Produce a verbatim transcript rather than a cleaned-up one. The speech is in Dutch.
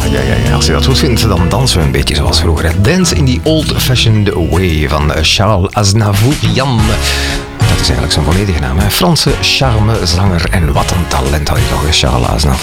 ja, ja, ja. Als je dat goed vindt, dan dansen we een beetje zoals vroeger. Hè. Dance in the Old-Fashioned Way van Charles Aznavourian. Dat is eigenlijk zijn volledige naam. Hè. Franse charmezanger en wat een talent had hij toch, Charles Aznavour.